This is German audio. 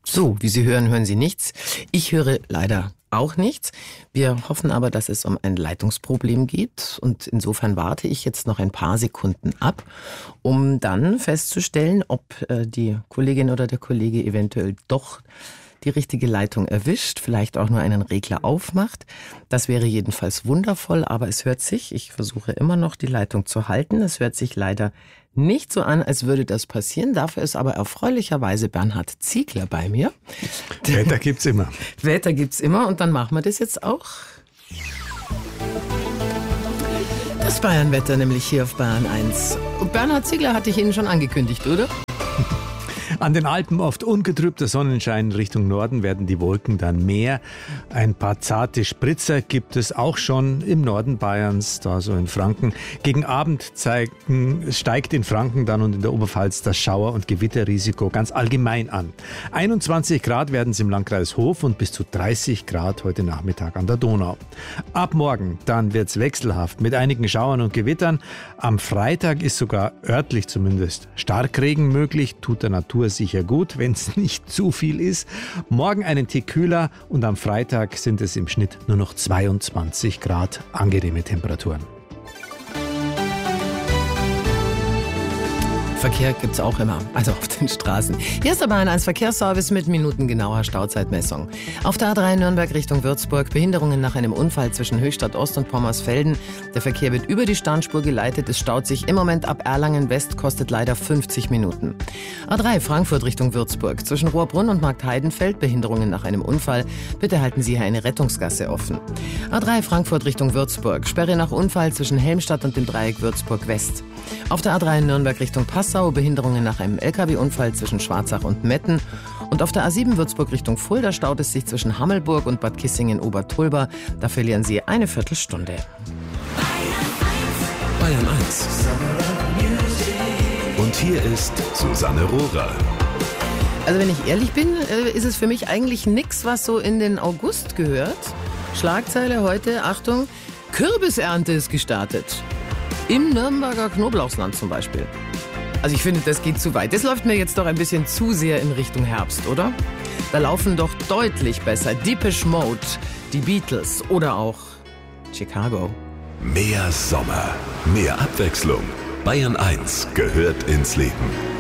So, wie Sie hören, hören Sie nichts. Ich höre leider auch nichts. Wir hoffen aber, dass es um ein Leitungsproblem geht. Und insofern warte ich jetzt noch ein paar Sekunden ab, um dann festzustellen, ob die Kollegin oder der Kollege eventuell doch die richtige Leitung erwischt, vielleicht auch nur einen Regler aufmacht. Das wäre jedenfalls wundervoll, aber es hört sich, ich versuche immer noch die Leitung zu halten, es hört sich leider nicht so an, als würde das passieren. Dafür ist aber erfreulicherweise Bernhard Ziegler bei mir. Wetter gibt's immer. Wetter gibt's immer und dann machen wir das jetzt auch. Das Bayernwetter nämlich hier auf Bayern 1. Und Bernhard Ziegler hatte ich Ihnen schon angekündigt, oder? An den Alpen oft ungetrübter Sonnenschein, Richtung Norden werden die Wolken dann mehr. Ein paar zarte Spritzer gibt es auch schon im Norden Bayerns, da so in Franken. Gegen Abend steigt in Franken dann und in der Oberpfalz das Schauer- und Gewitterrisiko ganz allgemein an. 21 Grad werden es im Landkreis Hof und bis zu 30 Grad heute Nachmittag an der Donau. Ab morgen dann wird es wechselhaft mit einigen Schauern und Gewittern. Am Freitag ist sogar örtlich zumindest Starkregen möglich, tut der Natur sicher gut, wenn es nicht zu viel ist. Morgen einen Tick kühler und am Freitag sind es im Schnitt nur noch 22 Grad, angenehme Temperaturen. Verkehr gibt's auch immer, also auf den Straßen. Hier ist aber ein Verkehrsservice mit minutengenauer Stauzeitmessung. Auf der A3 Nürnberg Richtung Würzburg, Behinderungen nach einem Unfall zwischen Höchstadt Ost und Pommersfelden. Der Verkehr wird über die Standspur geleitet. Es staut sich im Moment ab Erlangen West, kostet leider 50 Minuten. A3 Frankfurt Richtung Würzburg, zwischen Rohrbrunn und Marktheidenfeld, Behinderungen nach einem Unfall. Bitte halten Sie hier eine Rettungsgasse offen. A3 Frankfurt Richtung Würzburg, Sperre nach Unfall zwischen Helmstadt und dem Dreieck Würzburg West. Auf der A3 Nürnberg Richtung Passau, Behinderungen nach einem LKW-Unfall zwischen Schwarzach und Metten. Und auf der A7 Würzburg Richtung Fulda staut es sich zwischen Hammelburg und Bad Kissingen-Obertulba. Da verlieren Sie eine Viertelstunde. Bayern 1. Und hier ist Susanne Rohrer. Also wenn ich ehrlich bin, ist es für mich eigentlich nichts, was so in den August gehört. Schlagzeile heute, Achtung, Kürbisernte ist gestartet. Im Nürnberger Knoblauchsland zum Beispiel. Also ich finde, das geht zu weit. Das läuft mir jetzt doch ein bisschen zu sehr in Richtung Herbst, oder? Da laufen doch deutlich besser Depeche Mode, die Beatles oder auch Chicago. Mehr Sommer, mehr Abwechslung. Bayern 1 gehört ins Leben.